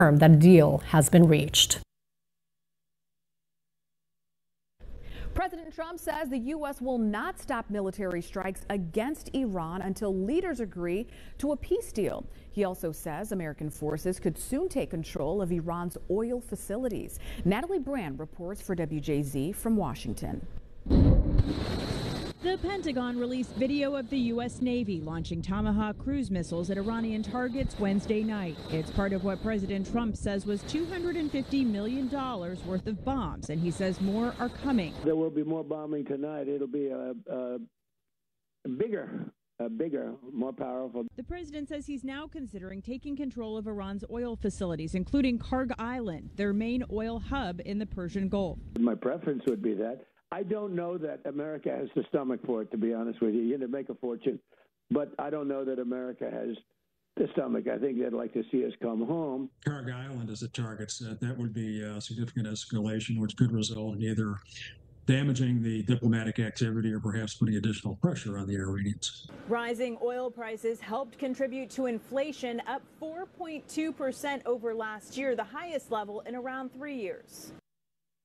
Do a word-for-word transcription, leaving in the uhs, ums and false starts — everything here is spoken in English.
that a deal has been reached. President Trump says the U S will not stop military strikes against Iran until leaders agree to a peace deal. He also says American forces could soon take control of Iran's oil facilities. Natalie Brand reports for W J Z from Washington. The Pentagon released video of the U S Navy launching Tomahawk cruise missiles at Iranian targets Wednesday night. It's part of what President Trump says was two hundred fifty million dollars worth of bombs, and he says more are coming. There will be more bombing tonight. It'll be a, a, a bigger, a bigger, more powerful. The president says he's now considering taking control of Iran's oil facilities, including Karg Island, their main oil hub in the Persian Gulf. My preference would be that. I don't know that America has the stomach for it, to be honest with you. You're going to make a fortune, but I don't know that America has the stomach. I think they'd like to see us come home. Karg Island is a target set. That would be a significant escalation, which could result in either damaging the diplomatic activity or perhaps putting additional pressure on the Iranians. Rising oil prices helped contribute to inflation, up four point two percent over last year, the highest level in around three years.